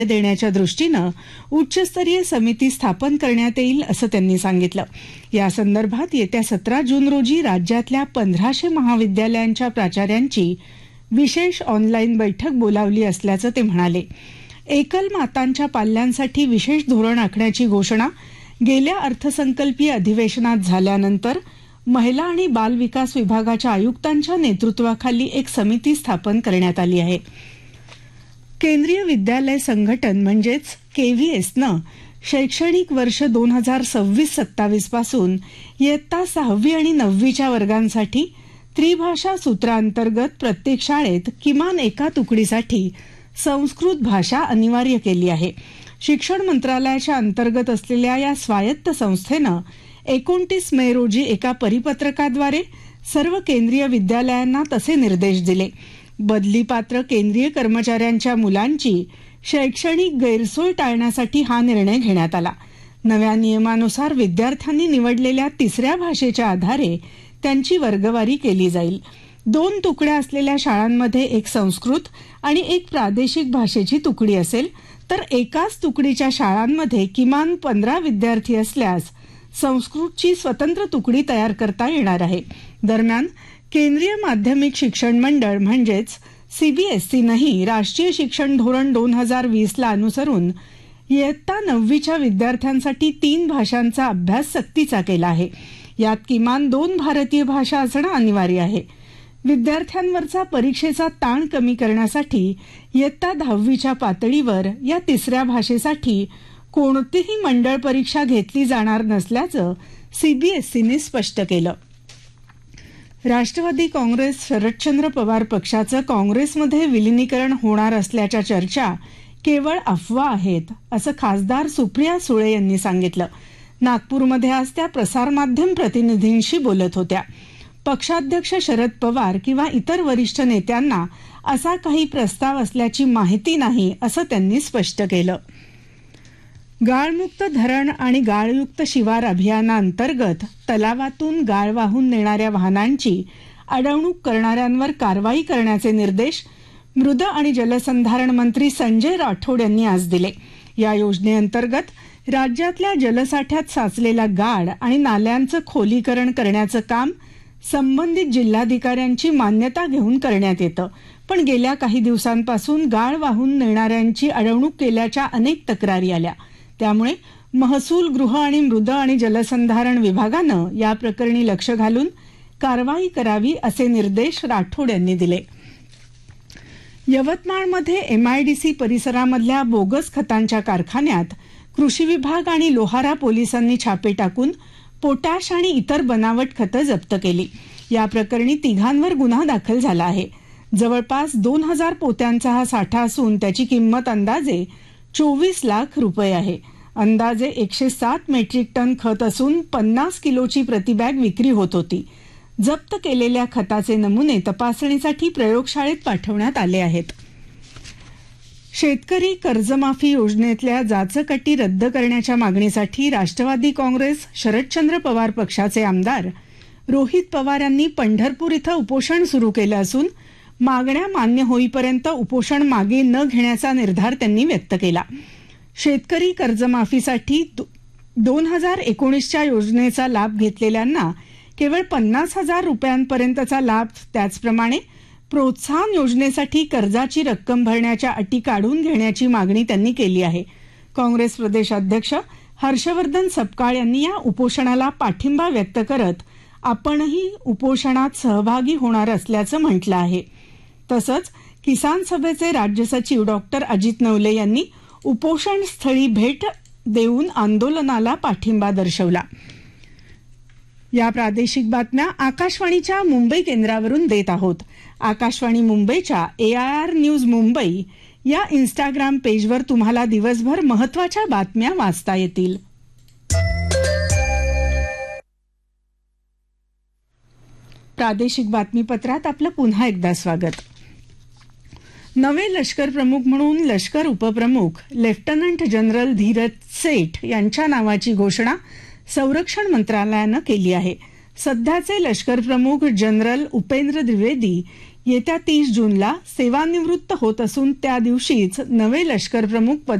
देण्याच्या दृष्टीनं उच्चस्तरीय समिती स्थापन करण्यात येईल असं त्यांनी सांगितलं. या संदर्भात येत्या 17 जून रोजी राज्यातल्या 1500 महाविद्यालयांच्या प्राचार्यांची विशेष ऑनलाईन बैठक बोलावली असल्याचं ते म्हणाले. एकल मातांच्या पाल्यांसाठी विशेष धोरण आखण्याची घोषणा गेल्या अर्थसंकल्पीय अधिवेशनात झाल्यानंतर महिला आणि बाल विकास विभागाच्या आयुक्तांच्या नेतृत्वाखाली एक समिती स्थापन करण्यात आली आहे. केंद्रीय विद्यालय संघटन म्हणजेच KVSनं शैक्षणिक वर्ष 2026-27 पासून इयत्ता 6वी आणि 9वीच्या वर्गांसाठी त्रिभाषा सूत्रांतर्गत प्रत्येक शाळेत किमान एका तुकडीसाठी संस्कृत भाषा अनिवार्य केली आहे. शिक्षण मंत्रालयाच्या अंतर्गत असलेल्या या स्वायत्त संस्थेनं 29 मे रोजी एका परिपत्रकाद्वारे सर्व केंद्रीय विद्यालयांना तसे निर्देश दिले. बदलीपात्र केंद्रीय कर्मचाऱ्यांच्या मुलांची शैक्षणिक गैरसोय टाळण्यासाठी हा निर्णय घेण्यात आला. नव्या नियमानुसार विद्यार्थ्यांनी निवडलेल्या तिसऱ्या भाषेच्या आधारे त्यांची वर्गवारी केली जाईल. 2 तुकड्या असलेल्या शाळांमध्ये एक संस्कृत आणि एक प्रादेशिक भाषेची तुकडी असेल, तर एकाच तुकडीच्या शाळांमध्ये किमान 15 विद्यार्थी असल्यास संस्कृतची स्वतंत्र तुकडी तयार करता येणार आहे. दरम्यान केंद्रीय माध्यमिक शिक्षण मंडळ म्हणजेच CBSEनंही राष्ट्रीय शिक्षण धोरण 2020ला अनुसरून इयत्ता 9वीच्या विद्यार्थ्यांसाठी 3 भाषांचा अभ्यास सक्तीचा केला आहे. यात किमान 2 भारतीय भाषा असणं अनिवार्य आहे. विद्यार्थ्यांवरचा परीक्षेचा ताण कमी करण्यासाठी इयत्ता 10वीच्या पातळीवर या तिसऱ्या भाषेसाठी कोणतीही मंडळ परीक्षा घेतली जाणार नसल्याचं CBSEने स्पष्ट केलं. राष्ट्रवादी काँग्रेस शरदचंद्र पवार पक्षाचं काँग्रेसमध्ये विलिनीकरण होणार असल्याच्या चर्चा केवळ अफवा आहेत, असं खासदार सुप्रिया सुळे यांनी सांगितलं. नागपूरमध्ये आज त्या प्रसारमाध्यम प्रतिनिधींशी बोलत होत्या. पक्षाध्यक्ष शरद पवार किंवा इतर वरिष्ठ नेत्यांना असा काही प्रस्ताव असल्याची माहिती नाही, असं त्यांनी स्पष्ट केलं. गाळमुक्त धरण आणि गाळयुक्त शिवार अभियानाअंतर्गत तलावातून गाळ वाहून नेणाऱ्या वाहनांची अडवणूक करणाऱ्यांवर कारवाई करण्याचे निर्देश मृद आणि जलसंधारण मंत्री संजय राठोड यांनी आज दिले. या योजनेअंतर्गत राज्यातल्या जलसाठ्यात साचलेला गाळ आणि नाल्यांचं खोलीकरण करण्याचं काम संबंधित जिल्हाधिकाऱ्यांची मान्यता घेऊन करण्यात येतं. पण गेल्या काही दिवसांपासून गाळ वाहून नेणाऱ्यांची अडवणूक केल्याच्या अनेक तक्रारी आल्या. त्यामुळे महसूल, गृह आणि मृद आणि जलसंधारण विभागानं या प्रकरणी लक्ष घालून कारवाई करावी असे निर्देश राठोड यांनी दिले. यवतमाळमध्ये MIDC परिसरामधल्या बोगस खतांच्या कारखान्यात कृषी विभाग आणि लोहारा पोलिसांनी छापे टाकून पोटॅश आणि इतर बनावट खतं जप्त केली. या प्रकरणी 3 गुन्हा दाखल झाला आहे. जवळपास 2000 पोत्यांचा हा साठा असून त्याची किंमत अंदाजे 24 लाख रुपये आहे. अंदाजे 107 मेट्रिक टन खत असून 50 किलोची प्रतिबॅग विक्री होत होती. जप्त केलेल्या खताचे नमुने तपासणीसाठी प्रयोगशाळेत पाठवण्यात आले आहेत. शेतकरी कर्जमाफी योजनेतल्या जाचक-अटी रद्द करण्याच्या मागणीसाठी राष्ट्रवादी काँग्रेस शरदचंद्र पवार पक्षाचे आमदार रोहित पवार यांनी पंढरपूर इथं उपोषण सुरू केलं असून मागण्या मान्य होईपर्यंत उपोषण मागे न घेण्याचा निर्धार त्यांनी व्यक्त केला. शेतकरी कर्जमाफीसाठी 2019च्या योजनेचा लाभ घेतलेल्यांना केवळ 50,000 रुपयांपर्यंतचा लाभ, त्याचप्रमाणे प्रोत्साहन योजनेसाठी कर्जाची रक्कम भरण्याच्या अटी काढून घेण्याची मागणी त्यांनी केली आहे. काँग्रेस प्रदेशाध्यक्ष हर्षवर्धन सपकाळ यांनी या उपोषणाला पाठिंबा व्यक्त करत आपणही उपोषणात सहभागी होणार असल्याचं म्हटलं आहे. तसंच किसान सभेचे राज्य सचिव डॉक्टर अजित नवले यांनी उपोषण स्थळी भेट देऊन आंदोलनाला पाठिंबा दर्शवला. या प्रादेशिक बातम्या आकाशवाणीच्या मुंबई केंद्रावरून देत आहोत. आकाशवाणी मुंबईच्या AIR न्यूज मुंबई या इंस्टाग्राम पेजवर तुम्हाला दिवसभर महत्त्वाच्या बातम्या वाचता येतील. प्रादेशिक बातमीपत्रात आपलं पुन्हा एकदा स्वागत. नवे लष्कर प्रमुख म्हणून लष्कर उपप्रमुख लेफ्टनंट जनरल धीरज सेठ यांच्या नावाची घोषणा संरक्षण मंत्रालयानं केली आहे. सध्याचे लष्कर प्रमुख जनरल उपेंद्र द्विवेदी येत्या 30 जूनला सेवानिवृत्त होत असून त्या दिवशीच नवे लष्कर प्रमुख